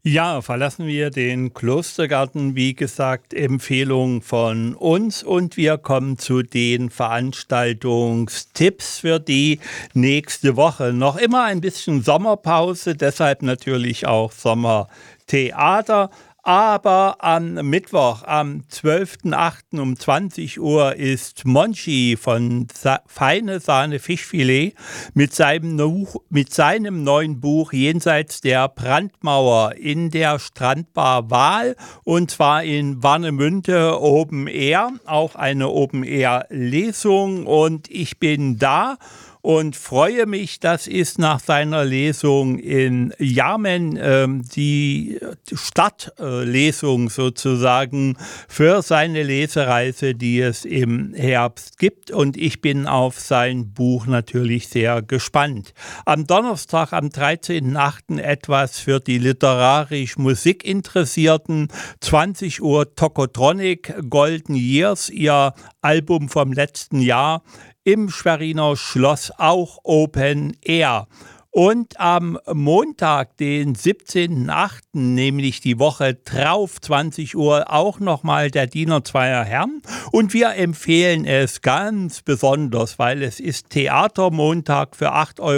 Ja, verlassen wir den Klostergarten, wie gesagt, Empfehlung von uns und wir kommen zu den Veranstaltungstipps für die nächste Woche. Noch immer ein bisschen Sommerpause, deshalb natürlich auch Sommertheater. Aber am Mittwoch, am 12.08. um 20 Uhr ist Monchi von Feine Sahne Fischfilet mit seinem neuen Buch Jenseits der Brandmauer in der Strandbar Wahl und zwar in Warnemünde Open Air, auch eine Open Air Lesung und ich bin da und freue mich, das ist nach seiner Lesung in Jarmen die Startlesung sozusagen für seine Lesereise, die es im Herbst gibt und ich bin auf sein Buch natürlich sehr gespannt. Am Donnerstag, am 13.08. etwas für die literarisch Musikinteressierten, 20 Uhr Tokotronic, Golden Years, ihr Album vom letzten Jahr, im Schweriner Schloss auch Open Air. Und am Montag, den 17.08., nämlich die Woche drauf, 20 Uhr, auch nochmal der Diener zweier Herren. Und wir empfehlen es ganz besonders, weil es ist Theatermontag für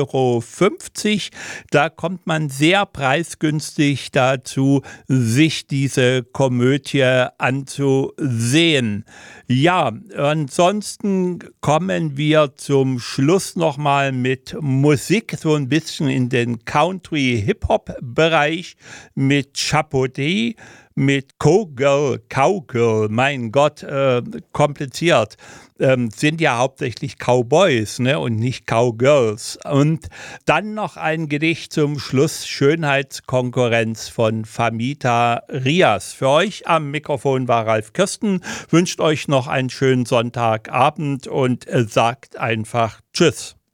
8,50 €. Da kommt man sehr preisgünstig dazu, sich diese Komödie anzusehen. Ja, ansonsten kommen wir zum Schluss nochmal mit Musik, so ein bisschen in den Country-Hip-Hop-Bereich mit Chapodé, mit Cowgirl, mein Gott, kompliziert. Sind ja hauptsächlich Cowboys, ne, und nicht Cowgirls. Und dann noch ein Gedicht zum Schluss, Schönheitskonkurrenz von Famita Rias. Für euch am Mikrofon war Ralf Kirsten, wünscht euch noch einen schönen Sonntagabend und sagt einfach Tschüss.